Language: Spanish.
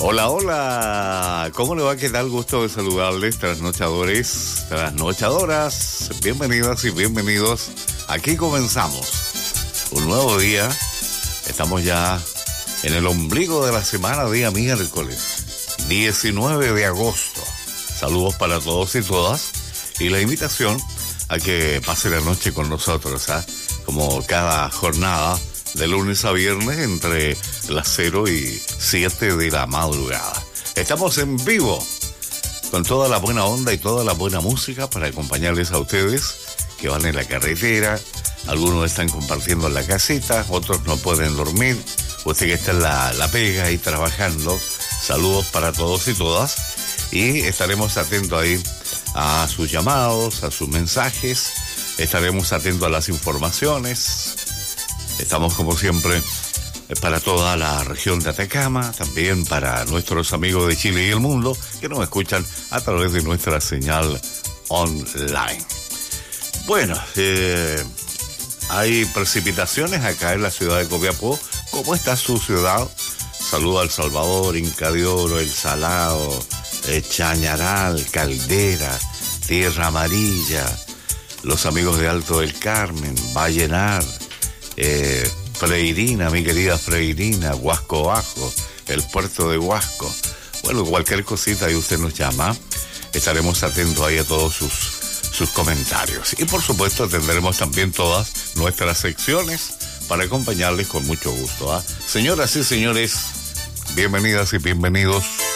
Hola, hola, ¿cómo le va? ¿Qué tal? Gusto de saludarles, trasnochadores, trasnochadoras. Bienvenidas y bienvenidos. Aquí comenzamos un nuevo día. Estamos ya en el ombligo de la semana, día miércoles, 19 de agosto. Saludos para todos y todas. Y la invitación a que pase la noche con nosotros, como cada jornada, de lunes a viernes entre las 0 y 7 de la madrugada. Estamos en vivo con toda la buena onda y toda la buena música para acompañarles a ustedes que van en la carretera. Algunos están compartiendo en la casita, otros no pueden dormir. Usted que está en la pega y trabajando, saludos para todos y todas. Y estaremos atentos ahí a sus llamados, a sus mensajes. Estaremos atentos a las informaciones. Estamos como siempre para toda la región de Atacama, también para nuestros amigos de Chile y el mundo que nos escuchan a través de nuestra señal online. Bueno, hay precipitaciones acá en la ciudad de Copiapó. ¿Cómo está su ciudad? Saludo a El Salvador, Inca de Oro, El Salado, Chañaral, Caldera, Tierra Amarilla, los amigos de Alto del Carmen, Vallenar, Freirina, mi querida Freirina, Huasco Bajo, el puerto de Huasco. Bueno, cualquier cosita ahí usted nos llama. Estaremos atentos ahí a todos sus comentarios. Y por supuesto tendremos también todas nuestras secciones para acompañarles con mucho gusto. Señoras y señores, bienvenidas y bienvenidos